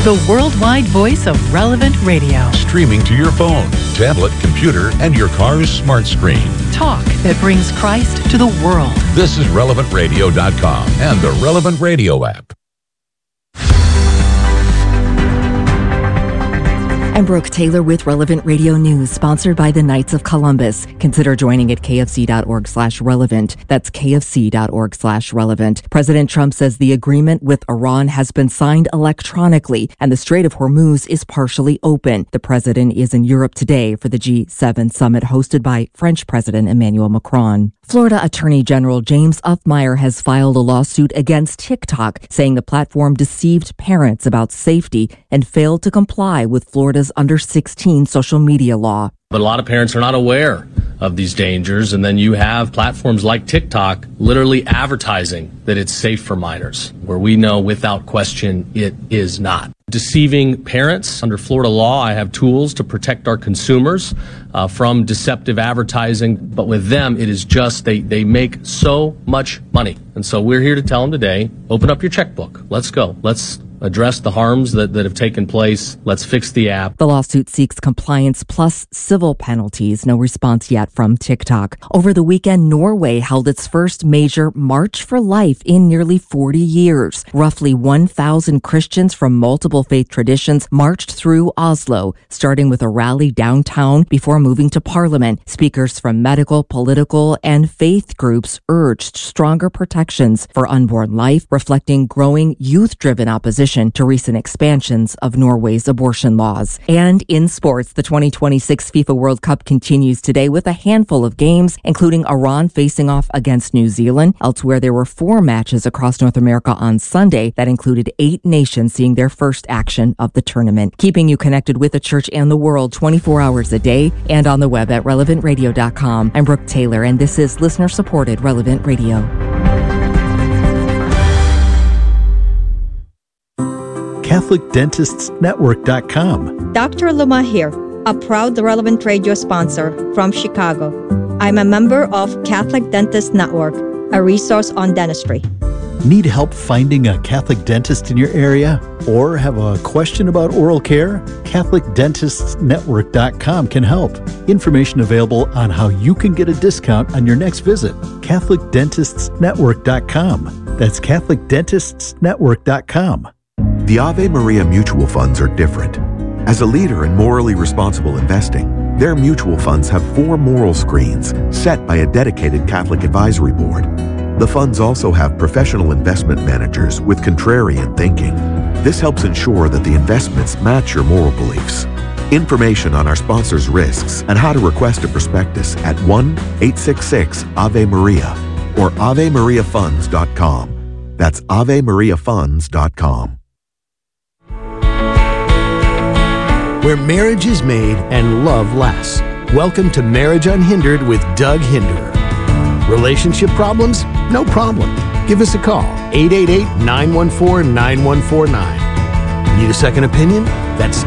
the worldwide voice of Relevant Radio. Streaming to your phone, tablet, computer, and your car's smart screen. Talk that brings Christ to the world. This is RelevantRadio.com and the Relevant Radio app. I'm Brooke Taylor with Relevant Radio News, sponsored by the Knights of Columbus. Consider joining at kfc.org/relevant. That's kfc.org/relevant. President Trump says the agreement with Iran has been signed electronically and the Strait of Hormuz is partially open. The president is in Europe today for the G7 summit hosted by French President Emmanuel Macron. Florida Attorney General James Uffmeyer has filed a lawsuit against TikTok, saying the platform deceived parents about safety and failed to comply with Florida's under 16 social media law. But a lot of parents are not aware of these dangers, and then you have platforms like TikTok literally advertising that it's safe for minors, where we know without question it is not. Deceiving parents, under Florida law, I have tools to protect our consumers from deceptive advertising, but with them it is just they make so much money. And so we're here to tell them today, open up your checkbook. Let's go. Let's address the harms that have taken place. Let's fix the app. The lawsuit seeks compliance plus civil penalties. No response yet from TikTok. Over the weekend, Norway held its first major March for Life in nearly 40 years. Roughly 1,000 Christians from multiple faith traditions marched through Oslo, starting with a rally downtown before moving to Parliament. Speakers from medical, political, and faith groups urged stronger protections for unborn life, reflecting growing youth-driven opposition to recent expansions of Norway's abortion laws. And in sports, the 2026 FIFA World Cup continues today with a handful of games, including Iran facing off against New Zealand. Elsewhere, there were 4 matches across North America on Sunday that included 8 nations seeing their first action of the tournament. Keeping you connected with the church and the world 24 hours a day and on the web at relevantradio.com. I'm Brooke Taylor, and this is listener-supported Relevant Radio. CatholicDentistsNetwork.com. Dr. Luma here, a proud Relevant Radio sponsor from Chicago. I'm a member of Catholic Dentist Network, a resource on dentistry. Need help finding a Catholic dentist in your area? Or have a question about oral care? CatholicDentistsNetwork.com can help. Information available on how you can get a discount on your next visit. CatholicDentistsNetwork.com. That's CatholicDentistsNetwork.com. The Ave Maria mutual funds are different. As a leader in morally responsible investing, their mutual funds have 4 moral screens set by a dedicated Catholic advisory board. The funds also have professional investment managers with contrarian thinking. This helps ensure that the investments match your moral beliefs. Information on our sponsors' risks and how to request a prospectus at 1-866-AVE-MARIA or AveMariaFunds.com. That's AveMariaFunds.com. Where marriage is made and love lasts. Welcome to Marriage Unhindered with Doug Hinderer. Relationship problems? No problem. Give us a call, 888-914-9149. Need a second opinion? That's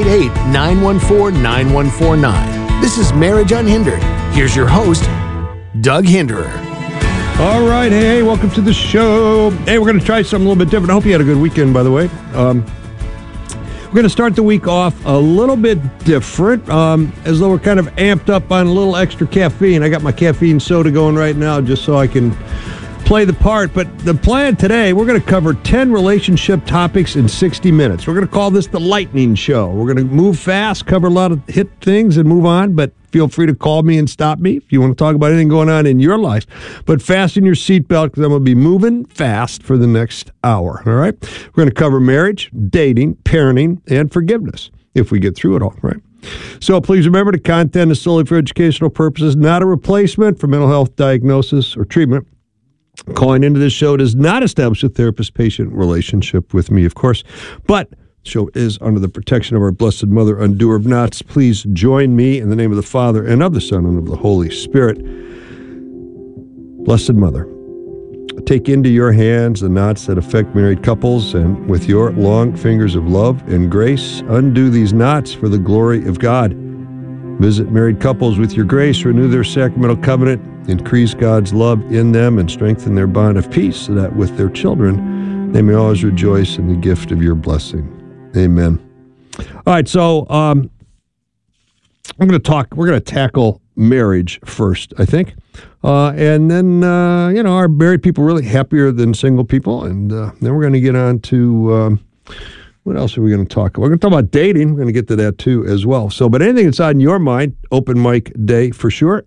888-914-9149. This is Marriage Unhindered. Here's your host, Doug Hinderer. All right, hey, welcome to the show. Hey, we're going to try something a little bit different. I hope you had a good weekend, by the way. We're going to start the week off a little bit different, as though we're kind of amped up on a little extra caffeine. I got my caffeine soda going right now just so I can play the part. But the plan today, we're going to cover 10 relationship topics in 60 minutes. We're going to call this the Lightning Show. We're going to move fast, cover a lot of hit things, and move on. But feel free to call me and stop me if you want to talk about anything going on in your life. But fasten your seatbelt because I'm going to be moving fast for the next hour. All right? We're going to cover marriage, dating, parenting, and forgiveness if we get through it all, right? So please remember the content is solely for educational purposes, not a replacement for mental health diagnosis or treatment. Calling into this show does not establish a therapist-patient relationship with me, of course, but the show is under the protection of our Blessed Mother, undoer of knots. Please join me in the name of the Father, and of the Son, and of the Holy Spirit. Blessed Mother, take into your hands the knots that affect married couples, and with your long fingers of love and grace, undo these knots for the glory of God. Visit married couples with your grace, renew their sacramental covenant, increase God's love in them, and strengthen their bond of peace, so that with their children they may always rejoice in the gift of your blessing. Amen. All right, so we're going to tackle marriage first, I think. And then, are married people really happier than single people? And then we're going to get on to, what else are we going to talk about? We're going to talk about dating. We're going to get to that too as well. So, but anything that's on your mind, open mic day for sure.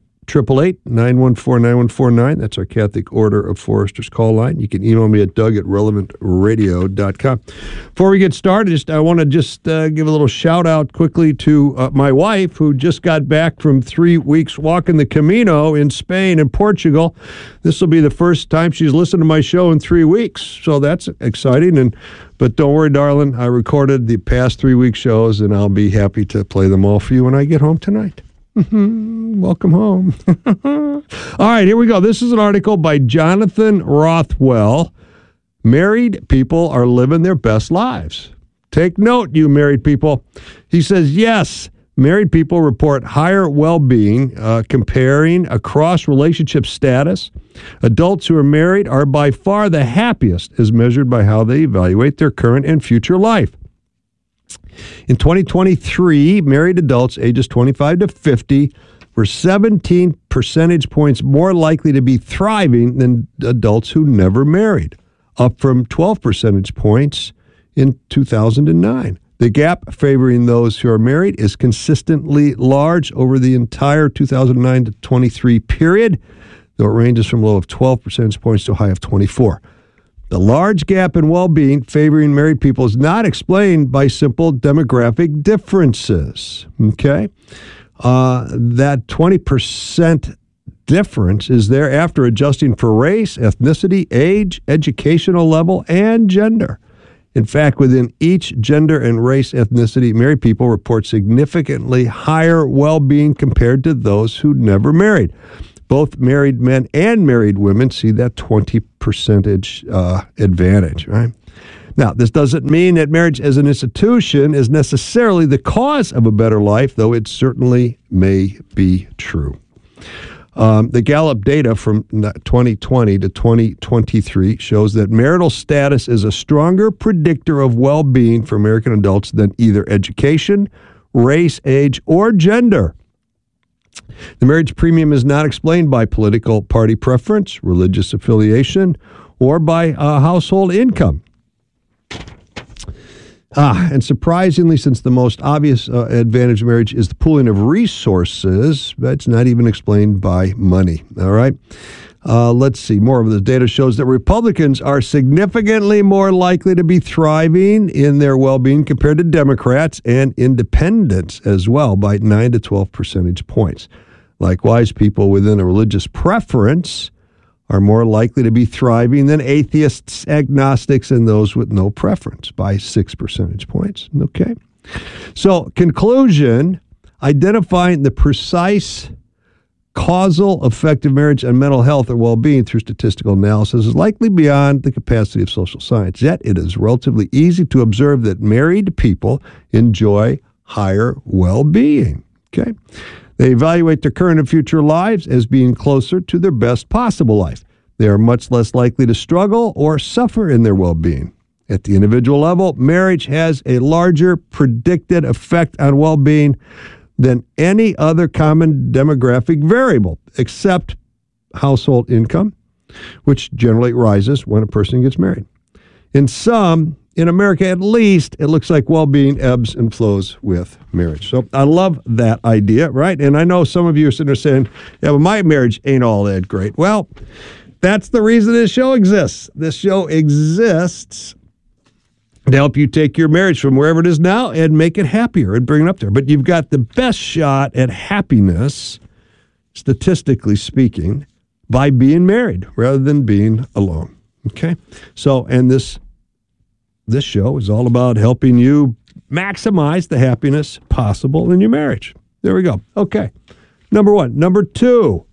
888-914-9149. That's our Catholic Order of Foresters call line. You can email me at doug@relevantradio.com. Before we get started, I want to give a little shout out quickly to my wife, who just got back from 3 weeks walking the Camino in Spain and Portugal. This will be the first time she's listened to my show in 3 weeks, so that's exciting. But don't worry, darling, I recorded the past 3 week shows, and I'll be happy to play them all for you when I get home tonight. Welcome home. All right, here we go. This is an article by Jonathan Rothwell. Married people are living their best lives. Take note, you married people. He says, yes, married people report higher well-being comparing across relationship status. Adults who are married are by far the happiest as measured by how they evaluate their current and future life. In 2023, married adults ages 25 to 50 were 17 percentage points more likely to be thriving than adults who never married, up from 12 percentage points in 2009. The gap favoring those who are married is consistently large over the entire 2009 to 23 period, though it ranges from a low of 12 percentage points to a high of 24. The large gap in well-being favoring married people is not explained by simple demographic differences. Okay? That 20% difference is there after adjusting for race, ethnicity, age, educational level, and gender. In fact, within each gender and race ethnicity, married people report significantly higher well-being compared to those who never married. Both married men and married women see that 20% advantage, right? Now, this doesn't mean that marriage as an institution is necessarily the cause of a better life, though it certainly may be true. The Gallup data from 2020 to 2023 shows that marital status is a stronger predictor of well-being for American adults than either education, race, age, or gender. The marriage premium is not explained by political party preference, religious affiliation, or by household income. And surprisingly, since the most obvious advantage of marriage is the pooling of resources, that's not even explained by money. All right? Let's see. More of the data shows that Republicans are significantly more likely to be thriving in their well-being compared to Democrats and independents as well by 9 to 12 percentage points. Likewise, people within a religious preference are more likely to be thriving than atheists, agnostics, and those with no preference by 6 percentage points. Okay? So, conclusion, identifying the precise causal effect of marriage on mental health or well-being through statistical analysis is likely beyond the capacity of social science. Yet it is relatively easy to observe that married people enjoy higher well-being. Okay? They evaluate their current and future lives as being closer to their best possible life. They are much less likely to struggle or suffer in their well-being. At the individual level, marriage has a larger predicted effect on well-being than any other common demographic variable, except household income, which generally rises when a person gets married. In America at least, it looks like well-being ebbs and flows with marriage. So I love that idea, right? And I know some of you are sitting there saying, yeah, but my marriage ain't all that great. Well, that's the reason this show exists. This show exists to help you take your marriage from wherever it is now and make it happier and bring it up there. But you've got the best shot at happiness, statistically speaking, by being married rather than being alone. Okay? So, and this show is all about helping you maximize the happiness possible in your marriage. There we go. Okay. Number one. Number two.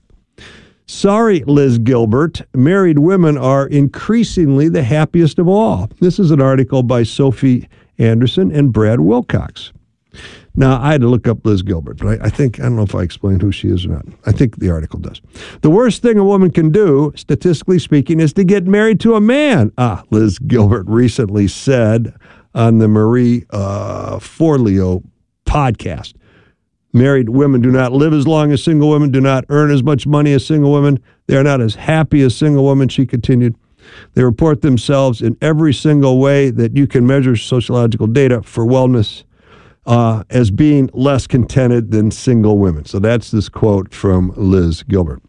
Sorry, Liz Gilbert. Married women are increasingly the happiest of all. This is an article by Sophie Anderson and Brad Wilcox. Now, I had to look up Liz Gilbert, but I don't know if I explained who she is or not. I think the article does. The worst thing a woman can do, statistically speaking, is to get married to a man. Liz Gilbert recently said on the Marie Forleo podcast. Married women do not live as long as single women, do not earn as much money as single women. They are not as happy as single women, she continued. They report themselves in every single way that you can measure sociological data for wellness as being less contented than single women. So that's this quote from Liz Gilbert.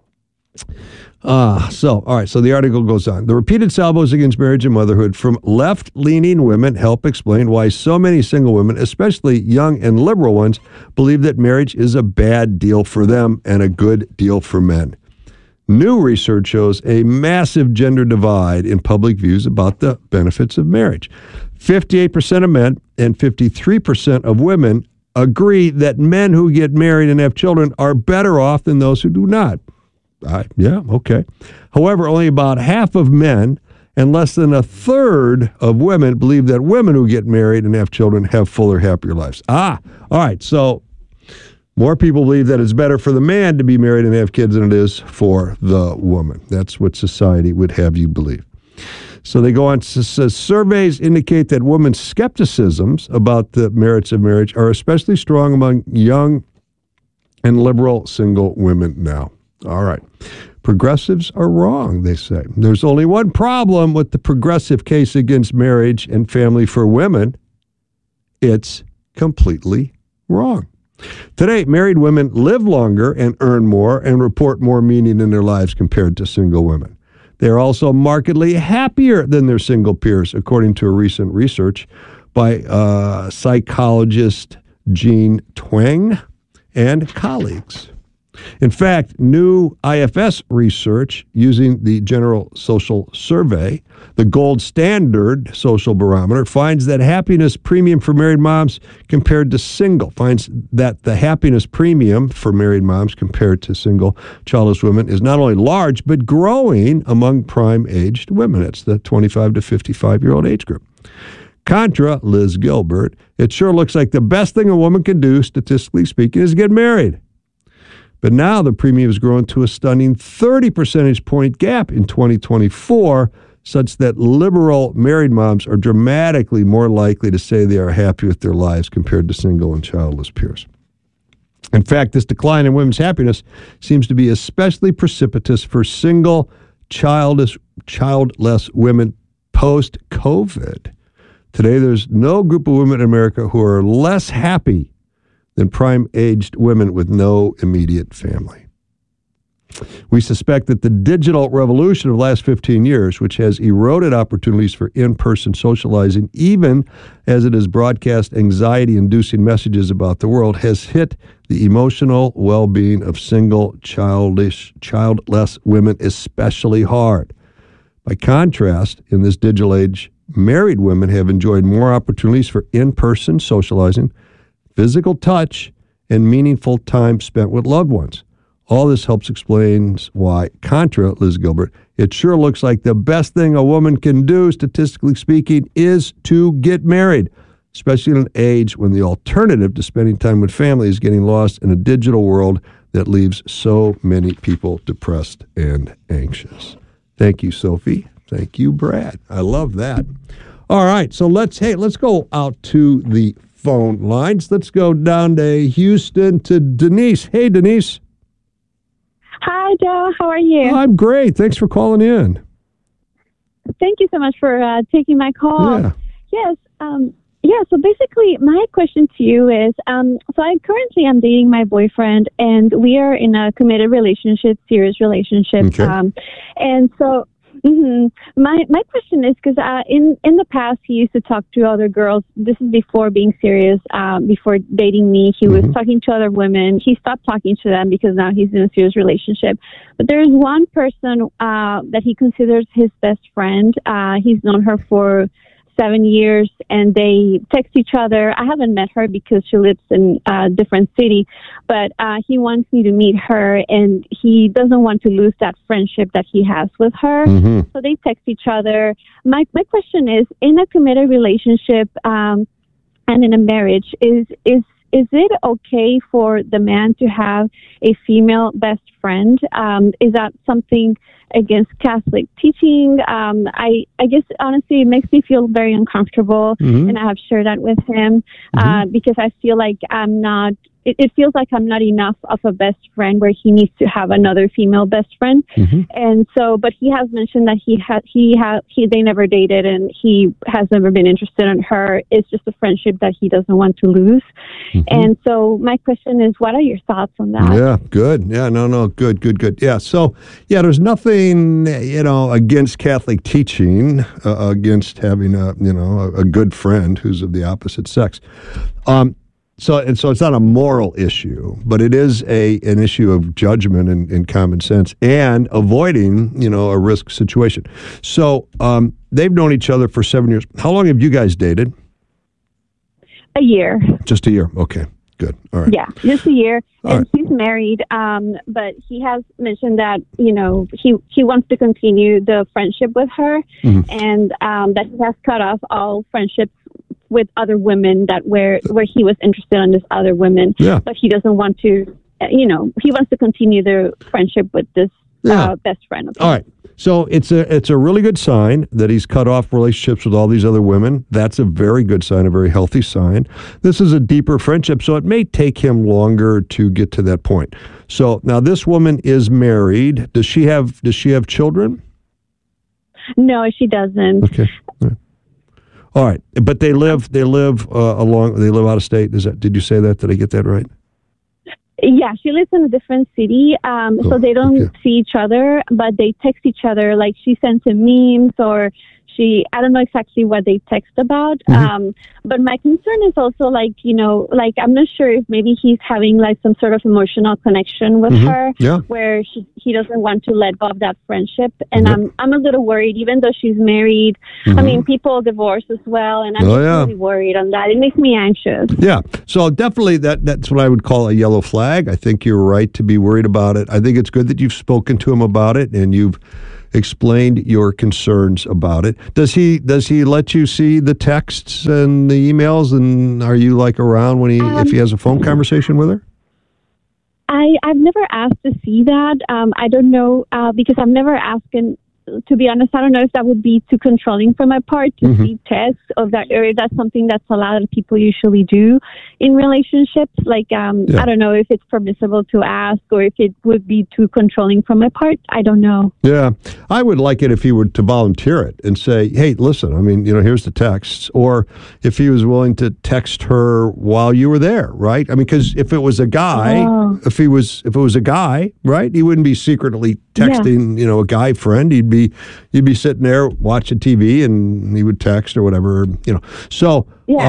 All right, so the article goes on. The repeated salvos against marriage and motherhood from left-leaning women help explain why so many single women, especially young and liberal ones, believe that marriage is a bad deal for them and a good deal for men. New research shows a massive gender divide in public views about the benefits of marriage. 58% of men and 53% of women agree that men who get married and have children are better off than those who do not. Yeah, okay. However, only about half of men and less than a third of women believe that women who get married and have children have fuller, happier lives. All right. So more people believe that it's better for the man to be married and have kids than it is for the woman. That's what society would have you believe. So they go on to say, surveys indicate that women's skepticisms about the merits of marriage are especially strong among young and liberal single women now. All right. Progressives are wrong, they say. There's only one problem with the progressive case against marriage and family for women. It's completely wrong. Today, married women live longer and earn more and report more meaning in their lives compared to single women. They are also markedly happier than their single peers, according to a recent research by psychologist Jean Twenge and colleagues. In fact, new IFS research using the General Social Survey, the gold standard social barometer, finds that happiness premium for married moms compared to single, finds that the happiness premium for married moms compared to single childless women is not only large, but growing among prime-aged women. It's the 25 to 55-year-old age group. Contra Liz Gilbert, it sure looks like the best thing a woman can do, statistically speaking, is get married. But now the premium has grown to a stunning 30 percentage point gap in 2024, such that liberal married moms are dramatically more likely to say they are happy with their lives compared to single and childless peers. In fact, this decline in women's happiness seems to be especially precipitous for single, childless women post-COVID. Today, there's no group of women in America who are less happy than prime-aged women with no immediate family. We suspect that the digital revolution of the last 15 years, which has eroded opportunities for in-person socializing, even as it has broadcast anxiety-inducing messages about the world, has hit the emotional well-being of single, childless women especially hard. By contrast, in this digital age, married women have enjoyed more opportunities for in-person socializing, physical touch, and meaningful time spent with loved ones. All this helps explain why, contra Liz Gilbert, it sure looks like the best thing a woman can do, statistically speaking, is to get married, especially in an age when the alternative to spending time with family is getting lost in a digital world that leaves so many people depressed and anxious. Thank you, Sophie. Thank you, Brad. I love that. All right, so let's go out to the phone lines. Let's go down to Houston to Denise. Hey, Denise. Hi, Joe. How are you? I'm great. Thanks for calling in. Thank you so much for taking my call. Yeah. Yes. So basically, my question to you is, so I currently am dating my boyfriend, and we are in a committed relationship, serious relationship. Okay. And so my question is, because in the past he used to talk to other girls. This is before being serious, before dating me. He was talking to other women. He stopped talking to them because now he's in a serious relationship. But there's one person that he considers his best friend. He's known her for 7 years, and they text each other. I haven't met her because she lives in a different city, but he wants me to meet her, and he doesn't want to lose that friendship that he has with her. So they text each other. My question is, in a committed relationship and in a marriage, is is it okay for the man to have a female best friend? Is that something against Catholic teaching? I guess, honestly, it makes me feel very uncomfortable, and I have shared that with him because I feel like I'm not, it feels like I'm not enough of a best friend where he needs to have another female best friend. And so, but he has mentioned that they never dated and he has never been interested in her. It's just a friendship that he doesn't want to lose. And so my question is, what are your thoughts on that? Yeah, good. Yeah, no, good. Yeah, so, there's nothing, against Catholic teaching, against having a good friend who's of the opposite sex. So it's not a moral issue, but it is an issue of judgment and common sense and avoiding, a risk situation. So they've known each other for 7 years. How long have you guys dated? A year. Just a year. Okay, good. All right. Yeah, just a year. All and he's married, but he has mentioned that, he wants to continue the friendship with her and that he has cut off all friendships with other women that where he was interested in this other women, but he doesn't want to, he wants to continue the friendship with this best friend. Okay? All right. So it's a really good sign that he's cut off relationships with all these other women. That's a very good sign, a very healthy sign. This is a deeper friendship, so it may take him longer to get to that point. So now this woman is married. Does she have children? No, she doesn't. Okay. All right, but they live out of state. Did you say that? Did I get that right? Yeah, she lives in a different city, so they don't see each other, but they text each other. Like she sends him memes, or I don't know exactly what they text about. But my concern is also I'm not sure if maybe he's having like some sort of emotional connection with her, where he doesn't want to let go of that friendship. And I'm a little worried, even though she's married. I mean, people divorce as well, and I'm really worried on that. It makes me anxious. Yeah, so definitely that's what I would call a yellow flag. I think you're right to be worried about it. I think it's good that you've spoken to him about it and you've explained your concerns about it. Does he let you see the texts and the emails, and are you around when if he has a phone conversation with her? I've never asked to see that. I don't know because I've never asked. To be honest, I don't know if that would be too controlling for my part to see texts of that area. That's something that's a lot of people usually do in relationships. I don't know if it's permissible to ask or if it would be too controlling from my part. I don't know. Yeah, I would like it if he were to volunteer it and say, hey, listen, I mean, here's the texts. Or if he was willing to text her while you were there, right? I mean, because if it was a guy, if it was a guy, right, he wouldn't be secretly texting, a guy friend. You'd be sitting there watching TV, and he would text or whatever, So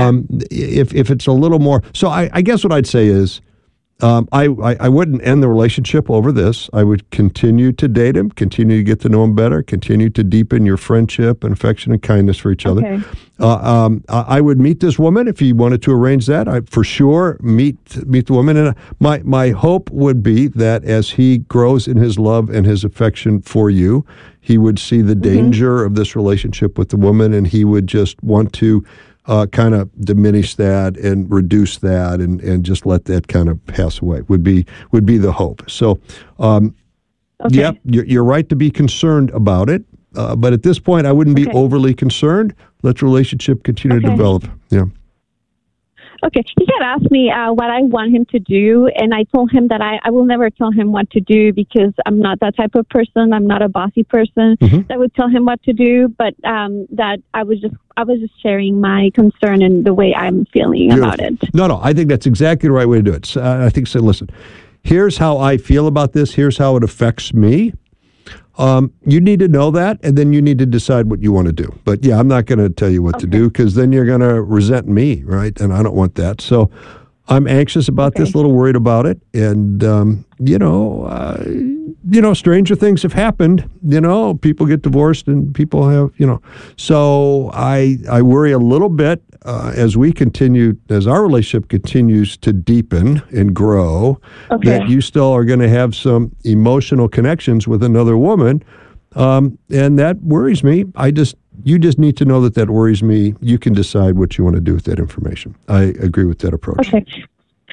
if it's a little more, so I guess what I'd say is, I wouldn't end the relationship over this. I would continue to date him, continue to get to know him better, continue to deepen your friendship and affection and kindness for each other. I would meet this woman if you wanted to arrange that. I for sure meet the woman, and my hope would be that as he grows in his love and his affection for you, he would see the danger of this relationship with the woman, and he would just want to kind of diminish that and reduce that and just let that kind of pass away would be the hope. So, you're right to be concerned about it, but at this point, I wouldn't be overly concerned. Let the relationship continue to develop. Yeah. Okay. He had asked me what I want him to do, and I told him that I will never tell him what to do because I'm not that type of person. I'm not a bossy person that would tell him what to do, but that I was just sharing my concern and the way I'm feeling about it. No, I think that's exactly the right way to do it. So, I think, listen, here's how I feel about this. Here's how it affects me. You need to know that, and then you need to decide what you want to do. But I'm not going to tell you what to do because then you're going to resent me, right? And I don't want that. So I'm anxious about this, a little worried about it, and stranger things have happened. People get divorced, and people have, So I worry a little bit as our relationship continues to deepen and grow, that you still are going to have some emotional connections with another woman, and that worries me. You just need to know that worries me. You can decide what you want to do with that information. I agree with that approach. Okay.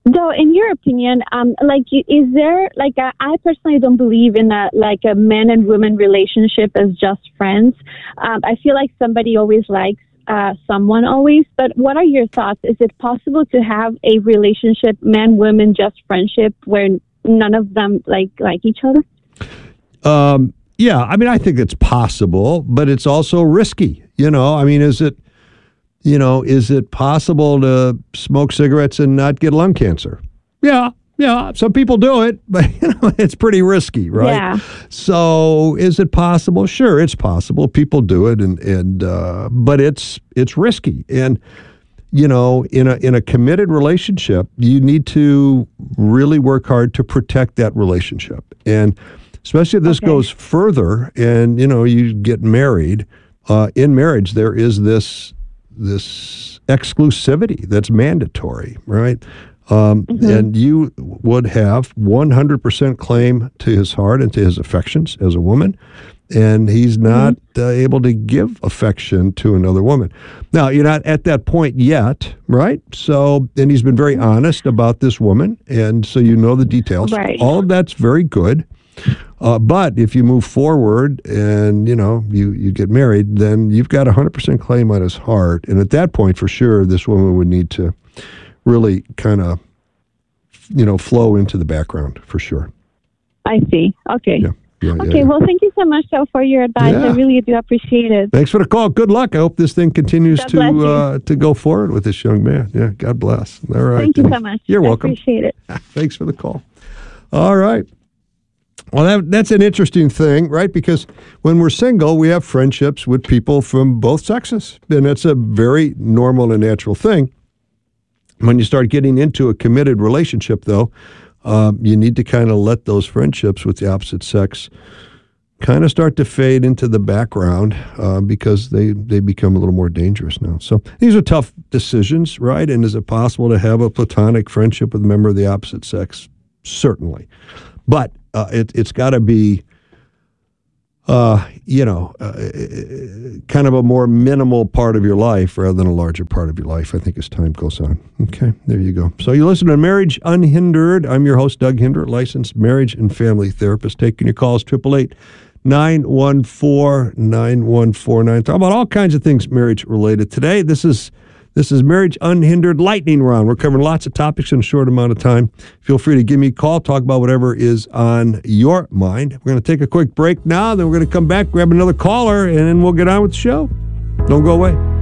So, in your opinion, is there I personally don't believe in a man and woman relationship as just friends. I feel like somebody always likes someone always. But what are your thoughts? Is it possible to have a relationship, man, woman, just friendship, where none of them like each other? Yeah, I mean, I think it's possible, but it's also risky. I mean, is it possible to smoke cigarettes and not get lung cancer? Yeah, some people do it, but it's pretty risky, right? Yeah. So, is it possible? Sure, it's possible. People do it, but it's risky. And in a committed relationship, you need to really work hard to protect that relationship. And especially if this goes further and, you get married, in marriage, there is this exclusivity that's mandatory, right? And you would have 100% claim to his heart and to his affections as a woman, and he's not able to give affection to another woman. Now, you're not at that point yet, right? So, and he's been very honest about this woman, and so you know the details. Right. All of that's very good. But if you move forward and, you get married, then you've got 100% claim on his heart. And at that point, for sure, this woman would need to really kind of, flow into the background for sure. I see. Okay. Yeah, Well, thank you so much, though, for your advice. Yeah. I really do appreciate it. Thanks for the call. Good luck. I hope this thing continues to go forward with this young man. Yeah, God bless. All right. Thank you so much. You're welcome. I appreciate it. Thanks for the call. All right. Well, that's an interesting thing, right? Because when we're single, we have friendships with people from both sexes. And that's a very normal and natural thing. When you start getting into a committed relationship, though, you need to kind of let those friendships with the opposite sex kind of start to fade into the background because they become a little more dangerous now. So these are tough decisions, right? And is it possible to have a platonic friendship with a member of the opposite sex? Certainly. But it's got to be, kind of a more minimal part of your life rather than a larger part of your life, I think, as time goes on. Okay, there you go. So you listen to Marriage Unhindered. I'm your host, Doug Hinder, licensed marriage and family therapist. Taking your calls, 888-914-9149. Talk about all kinds of things marriage-related. Today, this is Marriage Unhindered Lightning Round. We're covering lots of topics in a short amount of time. Feel free to give me a call, talk about whatever is on your mind. We're going to take a quick break now, then we're going to come back, grab another caller, and then we'll get on with the show. Don't go away.